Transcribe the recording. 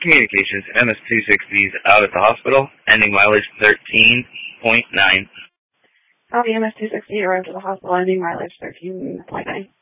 Communications, MS-260 is out at the hospital, ending mileage 13.9. The MS-260 arrived at the hospital, ending mileage 13.9.